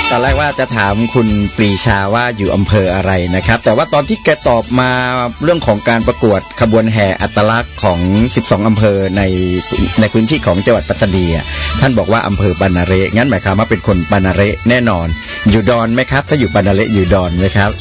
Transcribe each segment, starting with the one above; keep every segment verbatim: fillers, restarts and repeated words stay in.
ตอนแรกว่าจะถามคุณปรีชาว่าอยู่อำเภออะไรนะครับแต่ว่าตอนที่แกตอบมาเรื่องของการประกวดขบวนแห่อัตลักษณ์ของสิบสองอำเภอในในพื้นที่ของจังหวัดปัตตานีท่านบอกว่าอำเภอปานาเระงั้นหมายความว่าเป็นคนปานาเระแน่นอนอยู่ดอนไหมครับถ้าอยู่ปานาเระอยู่ดอนไหมครับ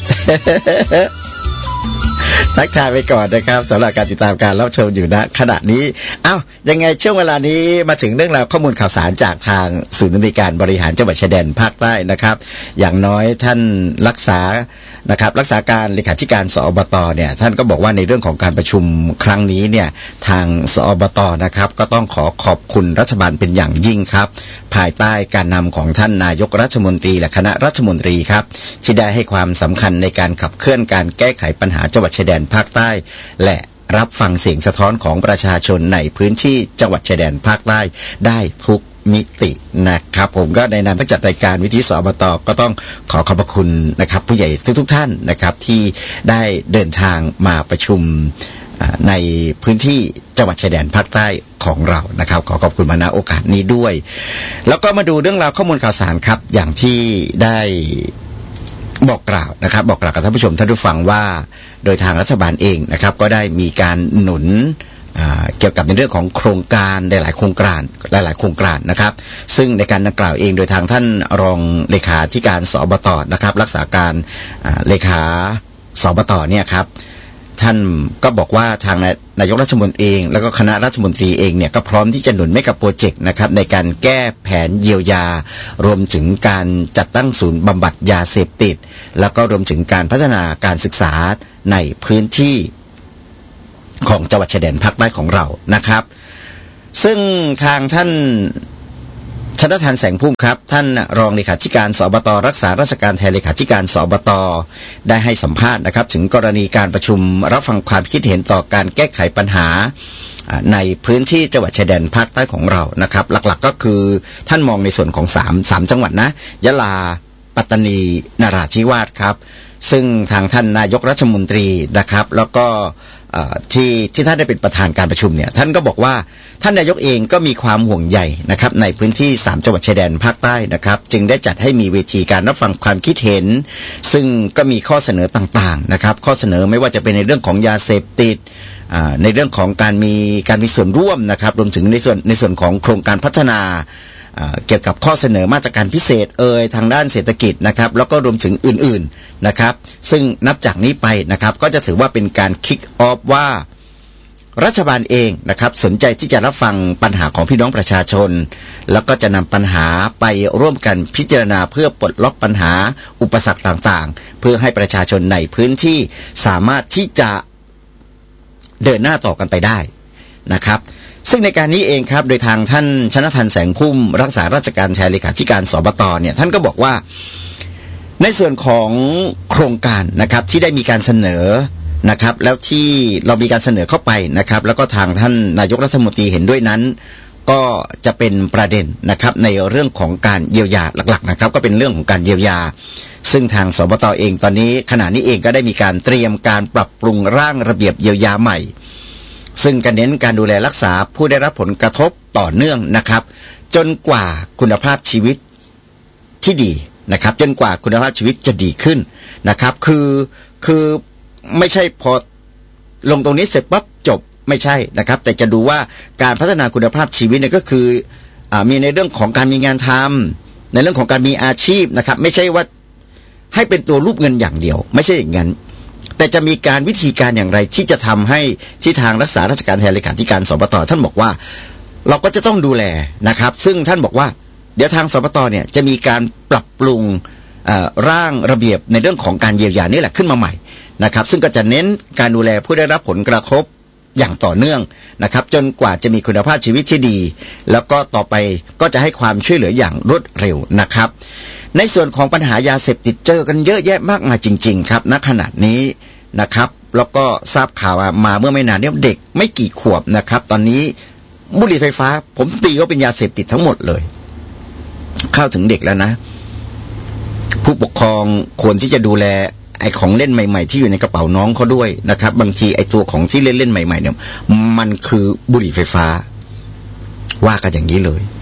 ทักทายไปก่อนนะครับสำหรับการติดตามการรับชมอยู่ณขณะนี้อ้าวยังไงช่วงเวลานี้มาถึงเรื่องราวข้อมูลข่าวสารจากทางศูนย์อำนวยการบริหารจังหวัดชายแดนภาคใต้นะครับอย่างน้อยท่านรักษานะครับรักษาการเลขาธิการสอบตเนี่ยท่านก็บอกว่าในเรื่องของการประชุมครั้งนี้เนี่ยทางสอบตนะครับก็ต้องขอขอบคุณรัฐบาลเป็นอย่างยิ่งครับภายใต้การนำของท่านนายกรัฐมนตรีและคณะรัฐมนตรีครับที่ได้ให้ความสำคัญในการขับเคลื่อนการแก้ไขปัญหาจังหวัดชายแดนภาคใต้และรับฟังเสียงสะท้อนของประชาชนในพื้นที่จังหวัดชายแดนภาคใต้ได้ทุกมิตินะครับผมก็ในนามผู้จัดรายการวิทยุสอบตก็ต้องขอขอบพระคุณนะครับผู้ใหญ่ทุกๆท่านนะครับที่ได้เดินทางมาประชุมในพื้นที่จังหวัดชายแดนภาคใต้ของเรานะครับขอขอบคุณมาณโอกาสนี้ด้วยแล้วก็มาดูเรื่องราวข้อมูลข่าวสารครับอย่างที่ได้บอกกล่าวนะครับบอกกล่าวกับท่านผู้ชมท่านผู้ฟังว่าโดยทางรัฐบาลเองนะครับก็ได้มีการหนุนเกี่ยวกับในเรื่องของโครงการหลายๆโครงการหลายๆโครงการนะครับซึ่งในการดังกล่าวเองโดยทางท่านรองเลขาธิการสอบตนะครับรักษาการเลขาสอบตเนี่ยครับท่านก็บอกว่าทางนายกรัฐมนตรีเองแล้วก็คณะรัฐมนตรีเองเนี่ยก็พร้อมที่จะหนุนให้กับโปรเจกต์นะครับในการแก้แผนเยียวยารวมถึงการจัดตั้งศูนย์บำบัดยาเสพติดแล้วก็รวมถึงการพัฒนาการศึกษาในพื้นที่ของจังหวัดชายแดนภาคใต้ของเรานะครับซึ่งทางท่านชนทันแสงพุ่มครับท่านรองเลขาธิการสอบตรักษาราชการแทนเลขาธิการสอบตได้ให้สัมภาษณ์นะครับถึงกรณีการประชุมรับฟังความคิดเห็นต่อการแก้ไขปัญหาในพื้นที่จังหวัดชายแดนภาคใต้ของเรานะครับหลักๆก็คือท่านมองในส่วนของสาม สามจังหวัดนะยะลาปัตตานีนราธิวาสครับซึ่งทางท่านนายกรัฐมนตรีนะครับแล้วก็ที่ที่ท่านได้เป็นประธานการประชุมเนี่ยท่านก็บอกว่าท่านนายกเองก็มีความห่วงใยนะครับในพื้นที่สามจังหวัดชายแดนภาคใต้นะครับจึงได้จัดให้มีเวทีการรับฟังความคิดเห็นซึ่งก็มีข้อเสนอต่างๆนะครับข้อเสนอไม่ว่าจะเป็นในเรื่องของยาเสพติดในเรื่องของการมีการมีส่วนร่วมนะครับรวมถึงในส่วนในส่วนของโครงการพัฒนาเกี่ยวกับข้อเสนอมาตรการพิเศษเอ่ยทางด้านเศรษฐกิจนะครับแล้วก็รวมถึงอื่นๆนะครับซึ่งนับจากนี้ไปนะครับก็จะถือว่าเป็นการคิกออฟว่ารัฐบาลเองนะครับสนใจที่จะรับฟังปัญหาของพี่น้องประชาชนแล้วก็จะนำปัญหาไปร่วมกันพิจารณาเพื่อปลดล็อกปัญหาอุปสรรคต่างๆเพื่อให้ประชาชนในพื้นที่สามารถที่จะเดินหน้าต่อกันไปได้นะครับซึ่งในการนี้เองครับโดยทางท่านชนทันแสงพุ่มรักษาราชการแทนเลขาธิการสบตเนี่ยท่านก็บอกว่าในส่วนของโครงการนะครับที่ได้มีการเสนอนะครับแล้วที่เรามีการเสนอเข้าไปนะครับแล้วก็ทางท่านนายกรัฐมนตรีเห็นด้วยนั้นก็จะเป็นประเด็นนะครับในเรื่องของการเยียวยาหลักๆนะครับก็เป็นเรื่องของการเยียวยาซึ่งทางสบตเองตอนนี้ขณะนี้เองก็ได้มีการเตรียมการปรับปรุงร่างระเบียบเยียวยาใหม่ซึ่งการเน้นการดูแลรักษาผู้ได้รับผลกระทบต่อเนื่องนะครับจนกว่าคุณภาพชีวิตที่ดีนะครับจนกว่าคุณภาพชีวิตจะดีขึ้นนะครับคือคือไม่ใช่พอลงตรงนี้เสร็จปั๊บจบไม่ใช่นะครับแต่จะดูว่าการพัฒนาคุณภาพชีวิตเนี่ยก็คืออ่ามีในเรื่องของการมีงานทำในเรื่องของการมีอาชีพนะครับไม่ใช่ว่าให้เป็นตัวรูปเงินอย่างเดียวไม่ใช่อย่างนั้นแต่จะมีการวิธีการอย่างไรที่จะทำให้ที่ทางรักษาราชการแทนเลขาธิการสบตท่านบอกว่าเราก็จะต้องดูแลนะครับซึ่งท่านบอกว่าเดี๋ยวทางสบตเนี่ยจะมีการปรับปรุงร่างระเบียบในเรื่องของการเยียวยานี่แหละขึ้นมาใหม่นะครับซึ่งก็จะเน้นการดูแลผู้ได้รับผลกระทบอย่างต่อเนื่องนะครับจนกว่าจะมีคุณภาพชีวิตที่ดีแล้วก็ต่อไปก็จะให้ความช่วยเหลืออย่างรวดเร็วนะครับในส่วนของปัญหายาเสพติดเจอกันเยอะแยะมากมายจริงๆครับณขณะนี้นะครับแล้วก็ทราบข่าวมาเมื่อไม่นานนี้เด็กไม่กี่ขวบนะครับตอนนี้บุหรี่ไฟฟ้าผมตีว่าเป็นยาเสพติดทั้งหมดเลยเข้าถึงเด็กแล้วนะผู้ปกครองควรที่จะดูแลไอ้ของเล่นใหม่ๆที่อยู่ในกระเป๋าน้องเขาด้วยนะครับบางทีไอ้ตัวของที่เล่นๆใหม่ๆเนี่ยมันคือบุหรี่ไฟฟ้าว่ากันอย่างนี้เลย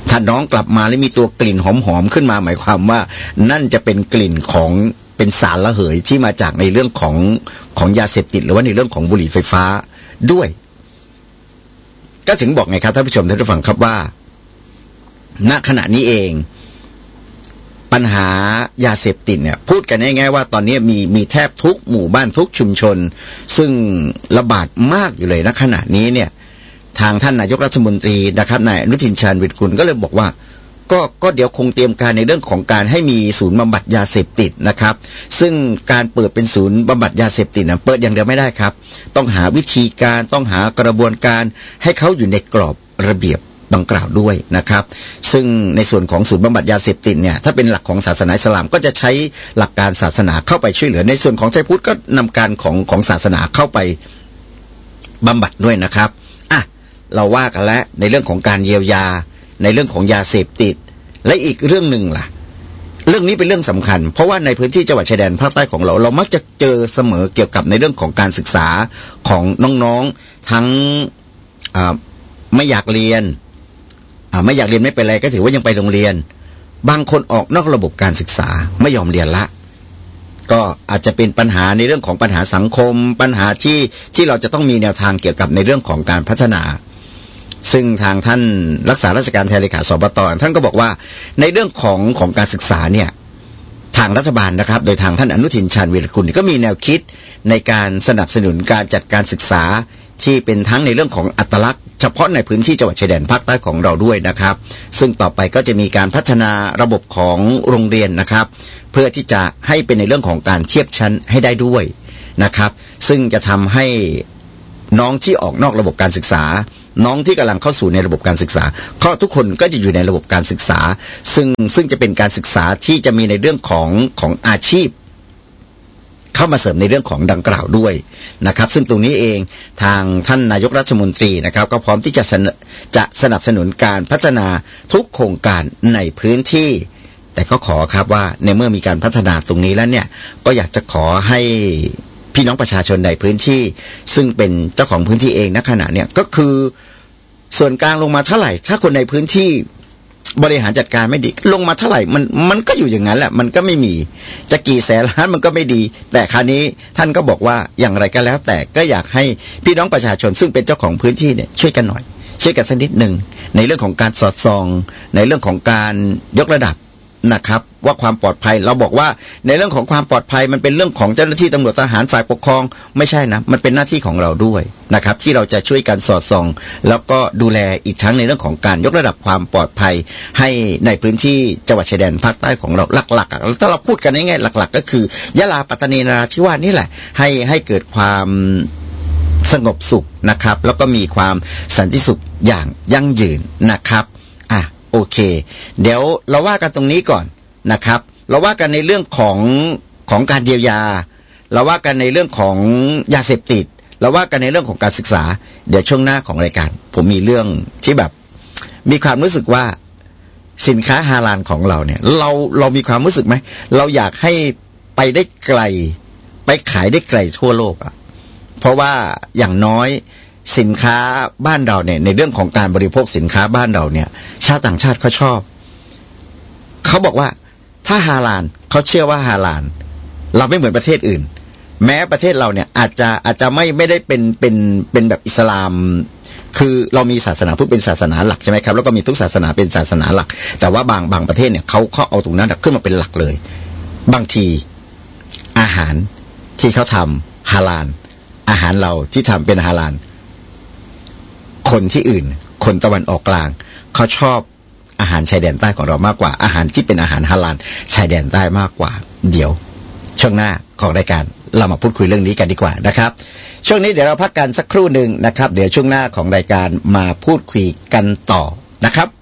ถ้าน้องกลับมาแล้วมีตัวกลิ่นหอมๆขึ้นมาหมายความว่านั่นจะเป็นกลิ่นของเป็นสารระเหยที่มาจากในเรื่องของของยาเสพติดหรือว่าในเรื่องของบุหรี่ไฟฟ้าด้วยก็ถึงบอกไงครับท่านผู้ชมท่านผู้ฟังครับว่าณขณะนี้เองปัญหายาเสพติดเนี่ยพูดกันง่ายๆว่าตอนนี้มีมีแทบทุกหมู่บ้านทุกชุมชนซึ่งระบาดมากอยู่เลยณขณะนี้เนี่ยทางท่านนายกรัฐมนตรีนะครับนายอนุทินชาญวิรกูลก็เลยบอกว่าก็ก็เดี๋ยวคงเตรียมการในเรื่องของการให้มีศูนย์บำบัดยาเสพติดนะครับซึ่งการเปิดเป็นศูนย์บำบัดยาเสพติดนะเปิดอย่างเดียวไม่ได้ครับต้องหาวิธีการต้องหากระบวนการให้เขาอยู่ในกรอบระเบียบดังกล่าวด้วยนะครับซึ่งในส่วนของศูนย์บำบัดยาเสพติดเนี่ยถ้าเป็นหลักของศาสนาอิสลามก็จะใช้หลักการศาสนาเข้าไปช่วยเหลือในส่วนของไทยพุทธก็นำการของของศาสนาเข้าไปบำบัดด้วยนะครับอ่ะเราว่ากันแล้วในเรื่องของการเยียวยาในเรื่องของยาเสพติดและอีกเรื่องหนึ่งล่ะเรื่องนี้เป็นเรื่องสำคัญเพราะว่าในพื้นที่จังหวัดชายแดนภาคใต้ของเราเรามักจะเจอเสมอเกี่ยวกับในเรื่องของการศึกษาของน้องๆทั้งไม่อยากเรียนไม่อยากเรียนไม่เป็นไรก็ถือว่ายังไปโรงเรียนบางคนออกนอกระบบการศึกษาไม่ยอมเรียนละก็อาจจะเป็นปัญหาในเรื่องของปัญหาสังคมปัญหาที่ที่เราจะต้องมีแนวทางเกี่ยวกับในเรื่องของการพัฒนาซึ่งทางท่านรักษาราชการแทนเลขาสบตท่านก็บอกว่าในเรื่องของของการศึกษาเนี่ยทางรัฐบาลนะครับโดยทางท่านอนุทินชาญวีรกุลก็มีแนวคิดในการสนับสนุนการจัดการศึกษาที่เป็นทั้งในเรื่องของอัตลักษณ์เฉพาะในพื้นที่จังหวัดชายแดนภาคใต้ของเราด้วยนะครับซึ่งต่อไปก็จะมีการพัฒนาระบบของโรงเรียนนะครับเพื่อที่จะให้เป็นในเรื่องของการเทียบชั้นให้ได้ด้วยนะครับซึ่งจะทำให้น้องที่ออกนอกระบบการศึกษาน้องที่กำลังเข้าสู่ในระบบการศึกษาก็ทุกคนก็จะอยู่ในระบบการศึกษาซึ่งซึ่งจะเป็นการศึกษาที่จะมีในเรื่องของของอาชีพเข้ามาเสริมในเรื่องของดังกล่าวด้วยนะครับซึ่งตรงนี้เองทางท่านนายกรัฐมนตรีนะครับก็พร้อมที่จะจะสนับสนุนการพัฒนาทุกโครงการในพื้นที่แต่ก็ขอครับว่าในเมื่อมีการพัฒนาตรงนี้แล้วเนี่ยก็อยากจะขอให้พี่น้องประชาชนในพื้นที่ซึ่งเป็นเจ้าของพื้นที่เองณขณะเนี่ยก็คือส่วนกลางลงมาเท่าไหร่ถ้าคนในพื้นที่บริหารจัดการไม่ดีลงมาเท่าไหร่มันมันก็อยู่อย่างนั้นแหละมันก็ไม่มีจะกี่แสนล้านมันก็ไม่ดีแต่คราวนี้ท่านก็บอกว่าอย่างไรก็แล้วแต่ก็อยากให้พี่น้องประชาชนซึ่งเป็นเจ้าของพื้นที่เนี่ยช่วยกันหน่อยช่วยกันสักนิดหนึ่งในเรื่องของการสอดส่องในเรื่องของการยกระดับนะครับว่าความปลอดภัยเราบอกว่าในเรื่องของความปลอดภัยมันเป็นเรื่องของเจ้าหน้าที่ตำรวจทหารฝ่ายปกครองไม่ใช่นะมันเป็นหน้าที่ของเราด้วยนะครับที่เราจะช่วยกันสอดส่องแล้วก็ดูแลอีกทั้งในเรื่องของการยกระดับความปลอดภัยให้ในพื้นที่จังหวัดชายแดนภาคใต้ของเราหลักๆถ้าเราพูดกันง่ายๆหลักๆก็คือยะลาปัตตานีนราธิวาสนี่แหละให้ให้เกิดความสงบสุขนะครับแล้วก็มีความสันติสุขอย่างยั่งยืนนะครับอ่ะโอเคเดี๋ยวเราว่ากันตรงนี้ก่อนนะครับเราว่ากันในเรื่องของของการเยียวยาเราว่ากันในเรื่องของยาเสพติดเราว่ากันในเรื่องของการศึกษาเดี๋ยวช่วงหน้าของรายการผมมีเรื่องที่แบบมีความรู้สึกว่าสินค้าฮาลาลของเราเนี่ยเราเรามีความรู้สึกไหมเราอยากให้ไปได้ไกลไปขายได้ไกลทั่วโลกอ่ะเพราะว่าอย่างน้อยสินค้าบ้านเราเนี่ยในเรื่องของการบริโภคสินค้าบ้านเราเนี่ยชาวต่างชาติเขาชอบเขาบอกว่าถ้าฮาลาลเขาเชื่อว่าฮาลาลเราไม่เหมือนประเทศอื่นแม้ประเทศเราเนี่ยอาจจะอาจจะไม่ไม่ได้เป็นเป็นเป็นแบบอิสลามคือเรามีศาสนาพุทธเป็นศาสนาหลักใช่ไหมครับแล้วก็มีทุกศาสนาเป็นศาสนาหลักแต่ว่าบางบางประเทศเนี่ยเขาเขาเอาตรงนั้นขึ้นมาเป็นหลักเลยบางทีอาหารที่เขาทำฮาลาลอาหารเราที่ทำเป็นฮาลาลคนที่อื่นคนตะวันออกกลางเขาชอบอาหารชายแดนใต้ของเรามากกว่าอาหารที่เป็นอาหารฮาลาลชายแดนใต้มากกว่าเดี๋ยวช่วงหน้าของรายการเรามาพูดคุยเรื่องนี้กันดีกว่านะครับช่วงนี้เดี๋ยวเราพักกันสักครู่หนึ่งนะครับเดี๋ยวช่วงหน้าของรายการมาพูดคุยกันต่อนะครับ